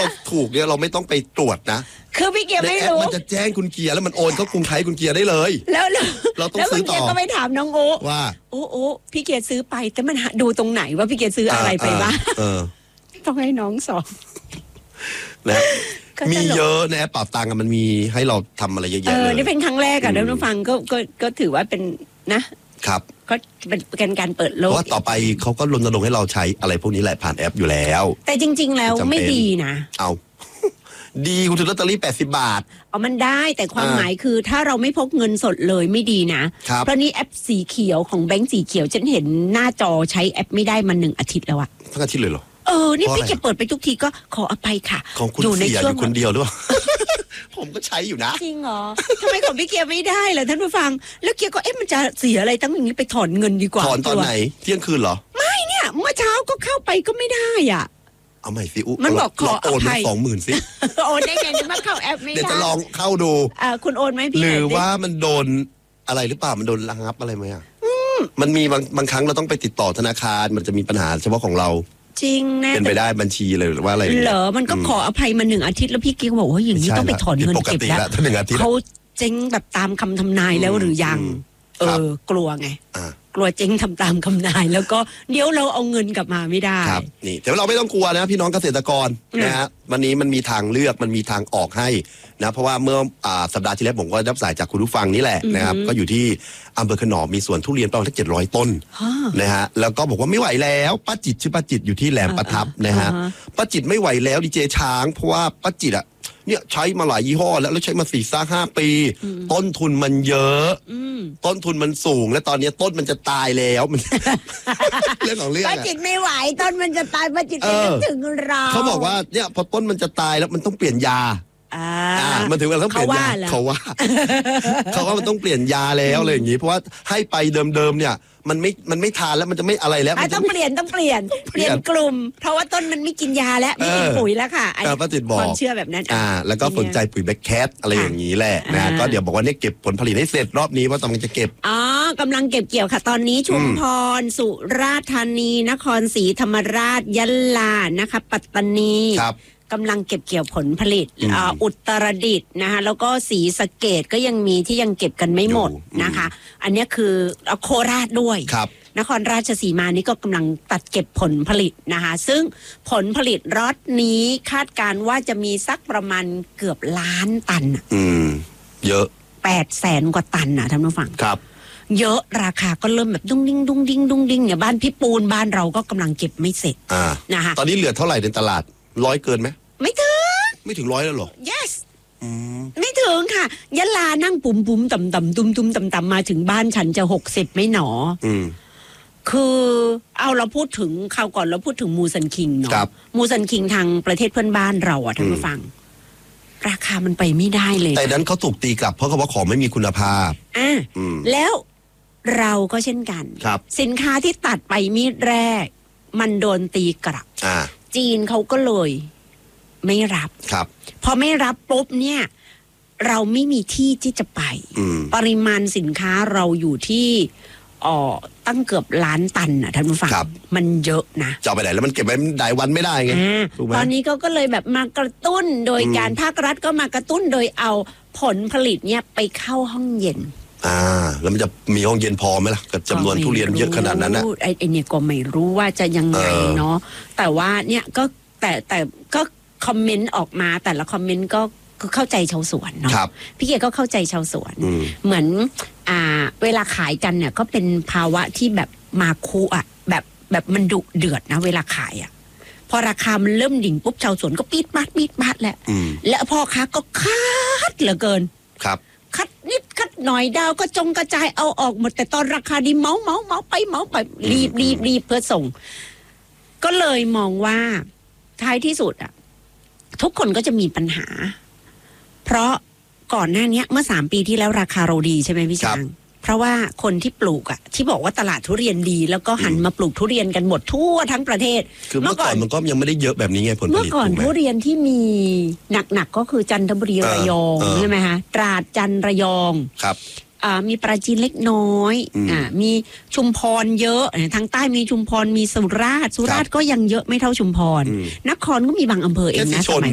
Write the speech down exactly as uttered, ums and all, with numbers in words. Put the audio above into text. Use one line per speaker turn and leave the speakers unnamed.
เราถูกเนี่ยเราไม่ต้องไปตรวจนะ
คือพี่เกียร์ไม่รู้
มันจะแจ้งคุณเกียร์แล้วมันโอนเข้ากรุงไทยคุณเกียร์ได้เลย
แล้ว
เราต้องซื้อต่อ
แล้วคุณเกียร์ก็ไปถามน้องโอ
ว่า
โอ้โอ้พี่เกียร์ซื้อไปแต่มันดูตรงไหนว่าพี่เกียร์ซื้ออะไรไปบ้างต้องให้น้องสอน
นะมีเยอะนะแอปเป่าตังค์มันมีให้เราทำอะไรเยอะแยะเลย
เออนี่เป็นครั้งแรกอะแล้วน้องฟังก็ก็ก็ถือว่าเป็นนะครับก็เป็นการเปิดโลก
เพราะว่าต่อไปเขาก็รณรงค์ให้เราใช้อะไรพวกนี้แหละผ่านแอปอยู่แล้ว
แต่จริงๆแล้วไม่ดีนะ
เอาดีคุณถือลอตเตอรี่แปดสิบบาท
อ๋อมันได้แต่ความหมายคือถ้าเราไม่พกเงินสดเลยไม่ดีนะเพราะนี่แอปสีเขียวของแบงก์สีเขียวฉันเห็นหน้าจอใช้แอปไม่ได้มาหนึ่งอาทิตย์แล้วอะ
ทั้งอาทิตย์เลยเหรอ
เออนี่พี่เก็บเปิดไปทุกทีก็ขออภัยค่ะ
ของคุณเสียอยู่คนเดียวด้วยผมก็ใช้อยู่นะ
จริงเหรอทำไมของพี่เกียร์ไม่ได้ล่ะท่านผู้ฟังแล้วเกียร์ก็เอ๊ะมันจะเสียอะไรตั้งอย่างนี้ไปถอนเงินดีกว่า
ถอนตอนไหนเที่ยงคืนเหรอ
ไม่เนี่ยเมื่อเช้าก็เข้าไปก็ไม่ได้อ่ะ
เอาใหม่สิอุ๊
มันบอกขอ
โอนมาสองหมื่นสิ
โอนได้ไงนี่มาเข้าแอปไม่ได้
เดี๋ยวจะลองเข้าดู
อ่าคุณโอนไหมพี่
หรือว่ามันโดนอะไรหรือเปล่ามันโดนระงับอะไรไหมอ่ะมันมีบางบางครั้งเราต้องไปติดต่อธนาคารมันจะมีปัญหาเฉพาะของเรา
จริงนะ
เป็นไปได้บัญชีเลยหรือว่าอะไร
เหรอมันก็ขออภัยมาหนึ่งอาทิตย์แล้วพี่กิ๊กบอกว่าอย่างนี้ต้องไปถอนเงินเก็บแล้วเขาเจ๊งแบบตามคำทำนายแล้วหรือยังเออกลัวไงกลัวเจ๊งทำตามคำนายแล้วก็เดี๋ยวเราเอาเงินกลับมาไม่ได้
ครับนี่แต่เราไม่ต้องกลัวนะพี่น้องเกษตรกรนะฮะวันนี้มันมีทางเลือกมันมีทางออกให้นะเพราะว่าเมื่อสัปดาห์ที่แล้วผมก็รับสายจากคุณผู้ฟังนี่แหละนะครับก็อยู่ที่อำเภอขนอมมีสวนทุเรียนประมาณเจ็ดร้อยต้นนะฮะแล้วก็บอกว่าไม่ไหวแล้วป้าจิตชื่อป้าจิตอยู่ที่แหลมประทับนะฮะป้าจิตไม่ไหวแล้วดีเจช้างเพราะว่าป้าจิตอะเนี่ยใช้มาหลายยี่ห้อแล้วแล้วใช้มาสี่ซ่าห้าปีต้นทุนมันเยอะต้นทุนมันสูงและตอนนี้ต้นมันจะตายแล้วมันเรื่องของเรื่องป้า
จิตไม่ไหวต้นมันจะตายป้าจิตไม่ถึงเรา
เขาบอกว่าเนี่ยพอต้นมันจะตายแล้วมันต้องเปลี่ยนยาอ่ามันถึงเวลาต้องเปลี่ยนยาเขาว่าเขาว่ามันต้องเปลี่ยนยาแล้วอะไรอย่างนี้เพราะว่าให้ไปเดิมๆเนี่ยมันไม่มันไม่ทานแล้วมันจะไม่อะไรแล้ว
ต้องเปลี่ยนต้องเปลี่ยนเปลี่ยนกลุ่มเพราะว่าต้นมันไม่กินยาแล้วไม่กินปุ๋ยแล้วค่ะไอ้ความเชื่อแบบนั้น
อ่าแล้วก็สนใจปุ๋ยแบคแคทอะไรอย่างนี้แหละนะก็เดี๋ยวบอกว่าเนี่ยเก็บผลผลิตให้เสร็จรอบนี้ว่าตอนนี้จะเก็บ
อ๋อกำลังเก็บเกี่ยวค่ะตอนนี้ชุมพรสุราษฎร์ธานีนครศรีธรรมราชยะลานะคะปัตตานีกำลังเก็บเกี่ยวผลผลิตอุตรดิตถ์นะคะแล้วก็ศรีสะเกษก็ยังมีที่ยังเก็บกันไม่หมดนะคะอันนี้คือโคราชด้วยนครราชสีมานี่ก็กำลังตัดเก็บผลผลิตนะคะซึ่งผลผลิตรอตนี้คาดการว่าจะมีสักประมาณเกือบล้านตัน
อืมเยอะ
แปดแสนกว่าตันนะท่านผู้ฟัง
ครับ
เยอะราคาก็เริ่มแบบดุ้งดิ้งดุ้งดิ้งดุ้งดิ้งเนี่ยบ้านพี่ปูนบ้านเราก็กำลังเก็บไม่เสร็จนะคะ
ตอนนี้เหลือเท่าไหร่ในตลาดร้อยเกินไหม
ไม่ถึง
ไม่ถึงร้อยแล้วหรอ
yes ไม่ถึงค่ะยะลานั่งปุ่มปุ่มต่ำต่ำตุ้มตุ้มต่ำต่ำมาถึงบ้านฉันจะหกสิบไม่หนอคือเอาเราพูดถึงคราวก่อนเราพูดถึงมูซันคิงเนาะมูซันคิงทางประเทศเพื่อนบ้านเราอะท่านผู้ฟังราคามันไปไม่ได้เลย
แต่นั้นเขาถูกตีกลับเพราะเขาว่าของไม่มีคุณภาพ
อ่าแล้วเราก็เช่นกันสินค้าที่ตัดไปมีดแรกมันโดนตีกลับจีนเขาก็เลยไม่รับ
ครับ
พอไม่รับปุ๊บเนี่ยเราไม่มีที่ที่จะไปปริมาณสินค้าเราอยู่ที่อ๋อตั้งเกือบล้านตันน่ะท่านผู้ฟังมันเยอะนะ
จะเอาไปไหนแล้วมันเก็บไว้หลายวันไม่ได้ไง
ตอนนี้ก็ก็เลยแบบมากระตุ้นโดยการภาครัฐก็มากระตุ้นโดยเอาผลผลิตเนี่ยไปเข้าห้องเย็น
อ่าแล้วมันจะมีห้องเย็นพอไหมล่ะกับจำนวนทุเรียนเยอะขนาดนั้นนะ
ไอ้เนี่ยก็ไม่รู้ว่าจะยังไงเนาะแต่ว่าเนี่ยก็แต่แต่ก็คอมเมนต์ออกมาแต่ละคอมเมนต์ก็เข้าใจชาวสวนเนาะพี่เกียร์ก็เข้าใจชาวสวนเหมือนอ่าเวลาขายกันเนี่ยก็เป็นภาวะที่แบบมาคุอ่ะแบบแบบมันดุเดือดนะเวลาขายอ่ะพอราคามันเริ่มดิ่งปุ๊บชาวสวนก็ปี๊ดบาดปี๊ดบาดแหละและพ่อค้าก็คัดเหลือเกิน
ครับ
คัดนิดคัดหน่อยดาวก็จงกระจายเอาออกหมดแต่ตอนราคาดีเมาเมาเมาไปเมาไปรีบรีบรีบเพื่อส่งก็เลยมองว่าท้ายที่สุดอ่ะทุกคนก็จะมีปัญหาเพราะก่อนหน้านี้เมื่อสามปีที่แล้วราคาเราดีใช่ไหมพี่ช้างเพราะว่าคนที่ปลูกอ่ะที่บอกว่าตลาดทุเรียนดีแล้วก็หันมาปลูกทุเรียนกันหมดทั่วทั้งประเทศ
คือเมื่อก่อนมันก็ยังไม่ได้เยอะแบบนี้ไงผลผลิต
เมื่อก่อนทุเรียนที่มีหนักๆก็คือจันทบุรีระยองใช่ไหมคะตราดจันระยอง
ครับ
มีปราจีนเล็กน้อยอ่ามีชุมพรเยอะทางใต้มีชุมพรมีสุราษฎร์สุราษฎร์ก็ยังเยอะไม่เท่าชุมพรนครก็มีบางอำเภอเองนะสมัย